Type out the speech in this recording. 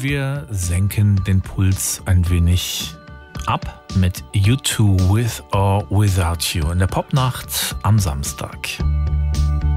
Wir senken den Puls ein wenig ab mit U2 With or Without You in der Popnacht am Samstag.